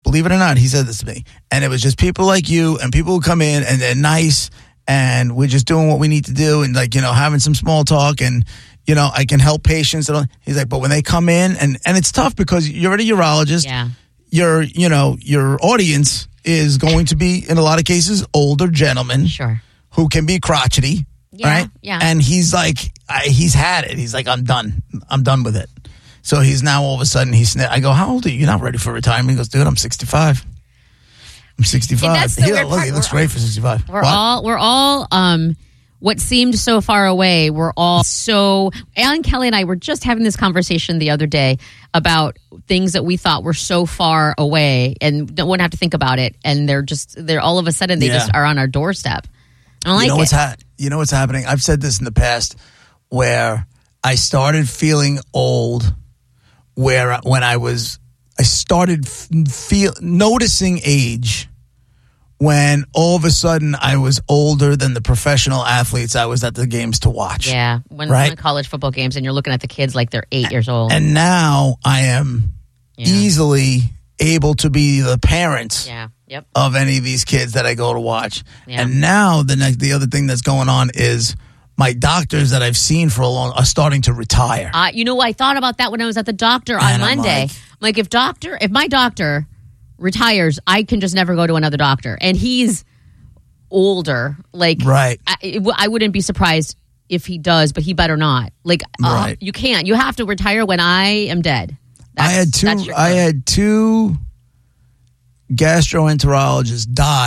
Believe it or not, he said this to me. And it was just people like you and people who come in and they're nice and we're just doing what we need to do and like, having some small talk and, I can help patients. And all. He's like, but when they come in and it's tough because you're a urologist. Yeah. Your audience is going to be, in a lot of cases, older gentlemen. Sure. Who can be crotchety. Yeah, right? yeah. And he's like, he's had it. He's like, I'm done. I'm done with it. So he's now all of a sudden, I go, how old are you? You're not ready for retirement. He goes, dude, I'm 65. I'm 65. That's the weird part. He looks great for 65. We're all, what seemed so far away, Alan Kelly and I were just having this conversation the other day about things that we thought were so far away and wouldn't have to think about it. And they're all of a sudden, they just are on our doorstep. I don't like it. You know what's happening? I've said this in the past where I started feeling old when I started noticing age when all of a sudden I was older than the professional athletes I was at the games to watch. Yeah, when college football games and you're looking at the kids like they're 8 years old. And now I am easily able to be the parent of any of these kids that I go to watch. Yeah. And now the other thing that's going on is my doctors that I've seen for a long are starting to retire. I thought about that when I was at the doctor on Monday. If my doctor retires, I can just never go to another doctor. And he's older. Right. I wouldn't be surprised if he does, but he better not. Right. You can't. You have to retire when I am dead. I had two gastroenterologists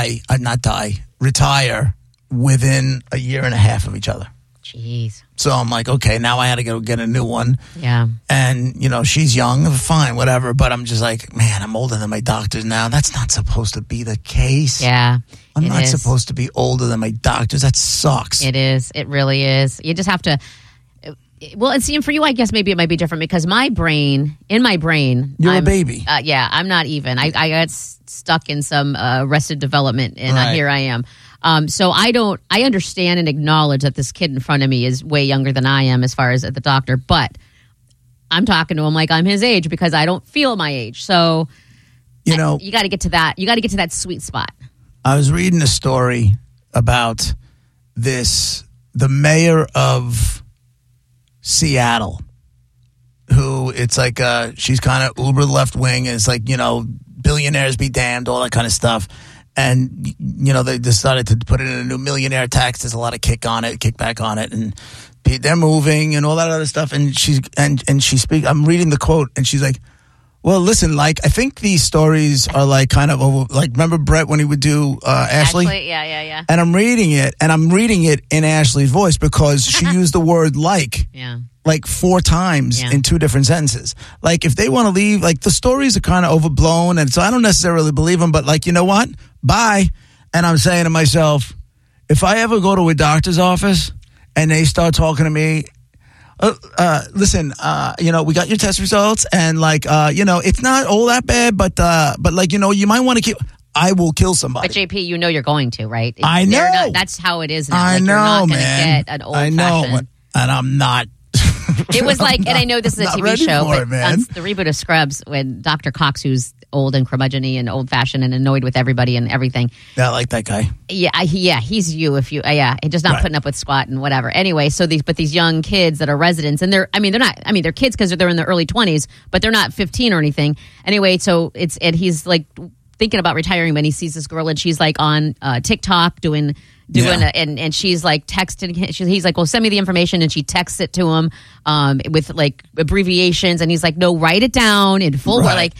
retire within a year and a half of each other. Jeez. So I'm like, okay, now I had to go get a new one. Yeah. And, she's young, fine, whatever. But I'm just like, man, I'm older than my doctors now. That's not supposed to be the case. Yeah. I'm not supposed to be older than my doctors. That sucks. It is. It really is. You just have to. Well, and see, for you, I guess maybe it might be different because in my brain, you're a baby. Yeah, I'm not even. I got stuck in some Arrested Development, and here I am. So I understand and acknowledge that this kid in front of me is way younger than I am as far as at the doctor, but I'm talking to him like I'm his age because I don't feel my age. So, you got to get to that. You got to get to that sweet spot. I was reading a story about the mayor of Seattle, who it's like she's kind of uber left wing, and it's like billionaires be damned, all that kind of stuff. And they decided to put in a new millionaire tax. There's a lot of kickback on it, and they're moving and all that other stuff. And she speaks. I'm reading the quote, and she's like, "Well, listen, I think these stories are kind of over. Remember Brett when he would do Ashley? Yeah. And I'm reading it in Ashley's voice because she used the word like 4 times in 2 different sentences. If they want to leave, the stories are kind of overblown, and so I don't necessarily believe them. But you know what? Bye. And I'm saying to myself, if I ever go to a doctor's office and they start talking to me. Listen, we got your test results, and it's not all that bad, but you might want to keep. I will kill somebody. But JP, you're going to, right? I know. That's how it is now. I know, you're not going to man. get an old fashioned. And I'm not. It was and I know this is a TV show, but man. On the reboot of Scrubs, when Dr. Cox, who's old and curmudgeon-y and old-fashioned and annoyed with everybody and everything. Yeah, I like that guy. Yeah, he's you if you, just not putting up with squat and whatever. Anyway, so these young kids that are residents, and they're kids because they're in their early 20s, but they're not 15 or anything. Anyway, so he's thinking about retiring when he sees this girl, and she's on TikTok doing and she's texting. He's like, well, send me the information, and she texts it to him with abbreviations, and he's like, no, write it down in full. Right.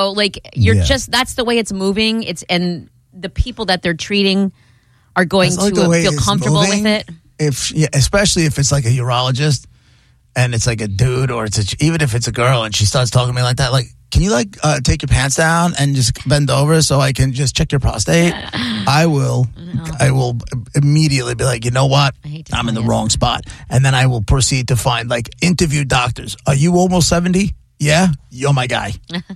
That's the way it's moving. And the people that they're treating are going to feel comfortable with it. Especially if it's a urologist and it's a dude, or even if it's a girl and she starts talking to me like that, can you take your pants down and just bend over so I can just check your prostate? I will immediately be like, you know what? I'm in the wrong spot. And then I will proceed to find interview doctors. Are you almost 70? Yeah, you're my guy.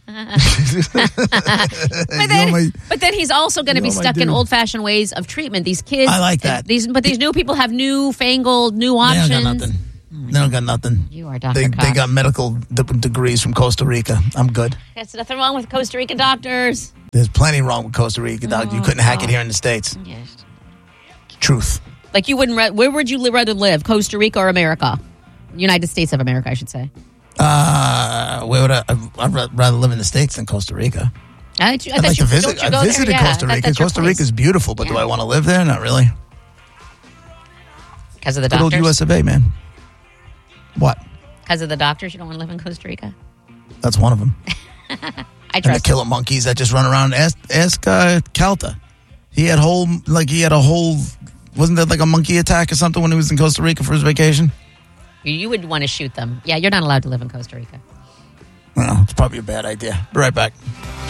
But then he's also going to be stuck in old-fashioned ways of treatment. These kids, I like that. These new people have newfangled new options. I got nothing. They don't got nothing. You are Dr. They Cox. got medical degrees from Costa Rica. I'm good. There's nothing wrong with Costa Rican doctors. There's plenty wrong with Costa Rica, dog. You couldn't hack it here in the States. Yes. Truth. Like you wouldn't. Where would you rather live, Costa Rica or America? United States of America, I should say. Where would I'd rather live in the States than Costa Rica. I'd like to visit. I visited Costa Rica. Costa Rica is beautiful, but do I want to live there? Not really. Because of the Good doctors? old US of A, man. What? Because of the doctors, you don't want to live in Costa Rica? That's one of them. I And the trust killer monkeys that just run around. Ask Calta. He had a whole. Wasn't there like a monkey attack or something when he was in Costa Rica for his vacation? You would want to shoot them. Yeah, you're not allowed to live in Costa Rica. Well, it's probably a bad idea. Be right back.